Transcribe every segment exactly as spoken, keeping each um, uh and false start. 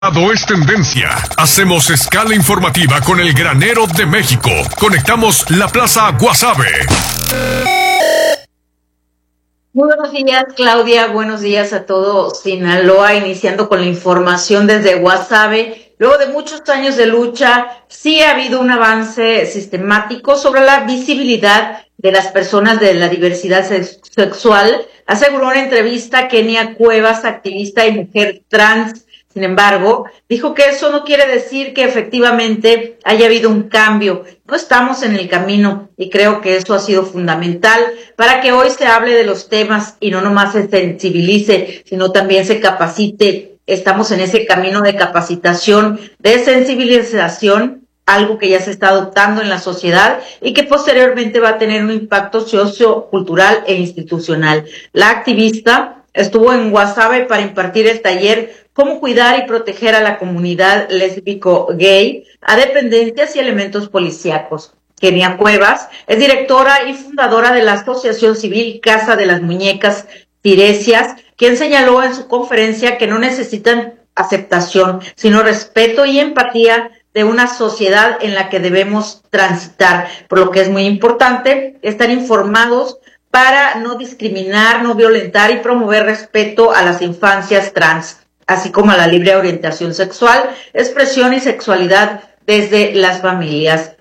Es tendencia. Hacemos escala informativa con el granero de México. Conectamos la Plaza Guasave. Muy buenos días, Claudia. Buenos días a todo Sinaloa. Iniciando con la información desde Guasave. Luego de muchos años de lucha, sí ha habido un avance sistemático sobre la visibilidad de las personas de la diversidad sexual, aseguró en entrevista Kenia Cuevas, activista y mujer trans. Sin embargo, dijo que eso no quiere decir que efectivamente haya habido un cambio. No estamos en el camino y creo que eso ha sido fundamental para que hoy se hable de los temas y no nomás se sensibilice, sino también se capacite. Estamos en ese camino de capacitación, de sensibilización, algo que ya se está adoptando en la sociedad y que posteriormente va a tener un impacto sociocultural e institucional. La activista estuvo en Guasave para impartir el taller Cómo cuidar y proteger a la comunidad lésbico-gay a dependencias y elementos policíacos. Kenia Cuevas es directora y fundadora de la Asociación Civil Casa de las Muñecas Tiresias, quien señaló en su conferencia que no necesitan aceptación, sino respeto y empatía de una sociedad en la que debemos transitar, por lo que es muy importante estar informados para no discriminar, no violentar y promover respeto a las infancias trans, así como a la libre orientación sexual, expresión y sexualidad desde las familias.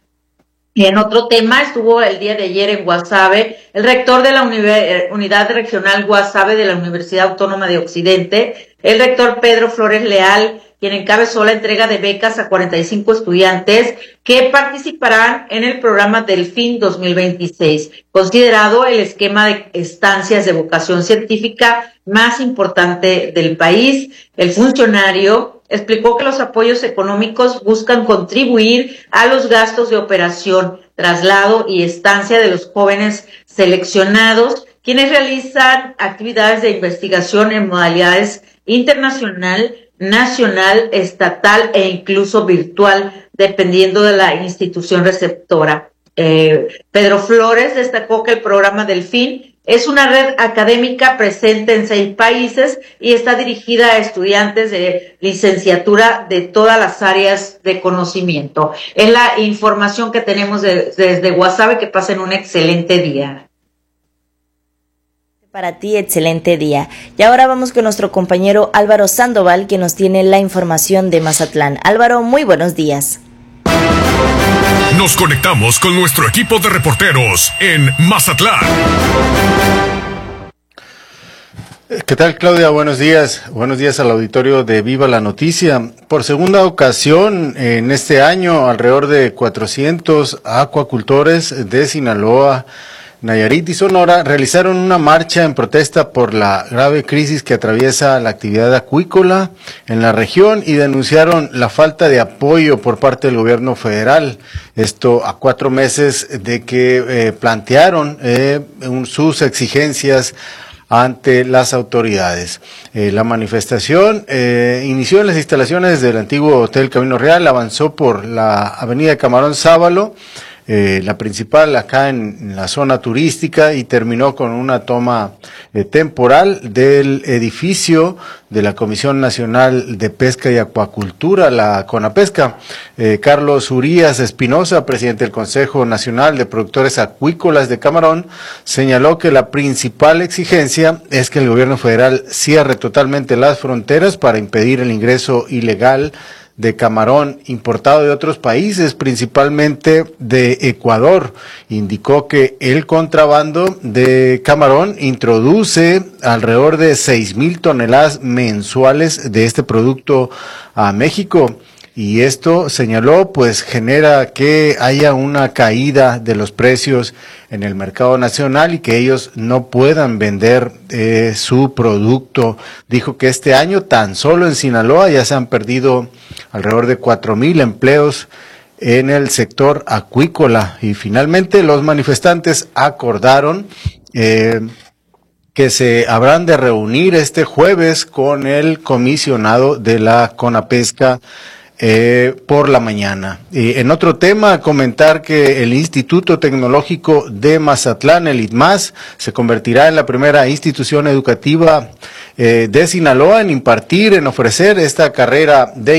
Y en otro tema, estuvo el día de ayer en Guasave el rector de la Unidad Regional Guasave de la Universidad Autónoma de Occidente, el rector Pedro Flores Leal, quien encabezó la entrega de becas a cuarenta y cinco estudiantes que participarán en el programa Delfín dos mil veintiséis, considerado el esquema de estancias de vocación científica más importante del país. El funcionario explicó que los apoyos económicos buscan contribuir a los gastos de operación, traslado y estancia de los jóvenes seleccionados, quienes realizan actividades de investigación en modalidades internacional, nacional, estatal e incluso virtual, dependiendo de la institución receptora. Eh, Pedro Flores destacó que el programa Delfín es una red académica presente en seis países y está dirigida a estudiantes de licenciatura de todas las áreas de conocimiento. Es la información que tenemos de, desde Guasave. Que pasen un excelente día. Para ti, excelente día. Y ahora vamos con nuestro compañero Álvaro Sandoval, que nos tiene la información de Mazatlán. Álvaro, muy buenos días. Nos conectamos con nuestro equipo de reporteros en Mazatlán. ¿Qué tal, Claudia? Buenos días. Buenos días al auditorio de Viva la Noticia. Por segunda ocasión en este año, alrededor de cuatrocientos acuacultores de Sinaloa, Nayarit y Sonora realizaron una marcha en protesta por la grave crisis que atraviesa la actividad acuícola en la región y denunciaron la falta de apoyo por parte del gobierno federal. Esto a cuatro meses de que eh, plantearon eh, un, sus exigencias ante las autoridades. Eh, la manifestación eh, inició en las instalaciones del antiguo Hotel Camino Real, avanzó por la avenida Camarón Sábalo, Eh, la principal acá en, en la zona turística, y terminó con una toma eh, temporal del edificio de la Comisión Nacional de Pesca y Acuacultura, la CONAPESCA. Eh, Carlos Urías Espinosa, presidente del Consejo Nacional de Productores Acuícolas de Camarón, señaló que la principal exigencia es que el gobierno federal cierre totalmente las fronteras para impedir el ingreso ilegal de camarón importado de otros países, principalmente de Ecuador. Indicó que el contrabando de camarón introduce alrededor de seis mil toneladas mensuales de este producto a México. Y esto, señaló, pues genera que haya una caída de los precios en el mercado nacional y que ellos no puedan vender eh, su producto. Dijo que este año tan solo en Sinaloa ya se han perdido alrededor de cuatro mil empleos en el sector acuícola. Y finalmente los manifestantes acordaron eh, que se habrán de reunir este jueves con el comisionado de la CONAPESCA eh, por la mañana. Y en otro tema, comentar que el Instituto Tecnológico de Mazatlán, el I T M A S, se convertirá en la primera institución educativa eh, de Sinaloa en impartir, en ofrecer esta carrera de